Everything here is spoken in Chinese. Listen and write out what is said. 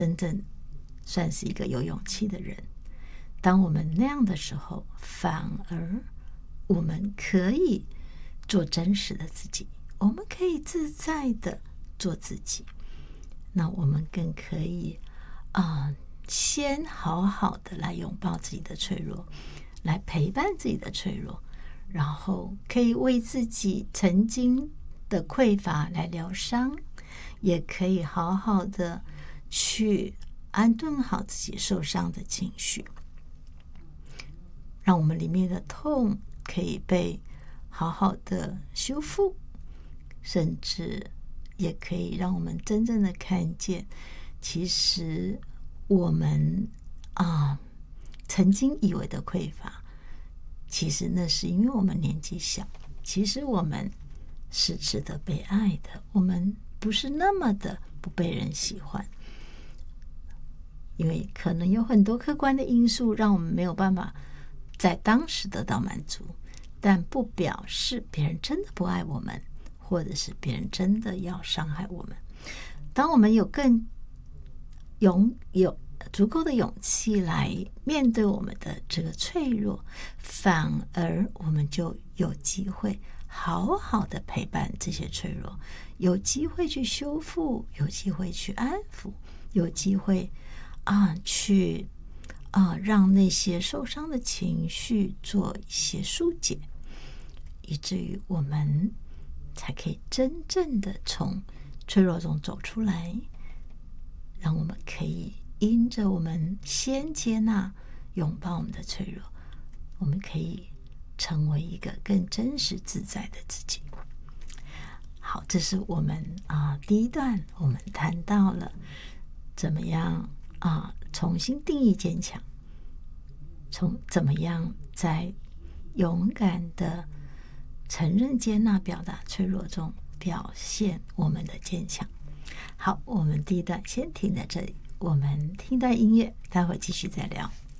真正算是一个有勇气的人。当我们那样的时候，反而我们可以做真实的自己，我们可以自在的做自己。那我们更可以先好好的来拥抱自己的脆弱，来陪伴自己的脆弱，然后可以为自己曾经的匮乏来疗伤，也可以好好的去安顿好自己受伤的情绪，让我们里面的痛可以被好好的修复，甚至也可以让我们真正的看见，其实我们曾经以为的匮乏，其实那是因为我们年纪小，其实我们是值得被爱的，我们不是那么的不被人喜欢，因为可能有很多客观的因素让我们没有办法在当时得到满足，但不表示别人真的不爱我们，或者是别人真的要伤害我们。当我们有足够的勇气来面对我们的这个脆弱，反而我们就有机会好好的陪伴这些脆弱，有机会去修复，有机会去安抚，有机会去让那些受伤的情绪做一些疏解，以至于我们才可以真正的从脆弱中走出来，让我们可以因着我们先接纳拥抱我们的脆弱，我们可以成为一个更真实自在的自己。好，这是我们第一段我们谈到了怎么样重新定义坚强，怎么样在勇敢的承认、接纳、表达脆弱中表现我们的坚强。好，我们第一段先停在这里，我们听段音乐，待会儿继续再聊。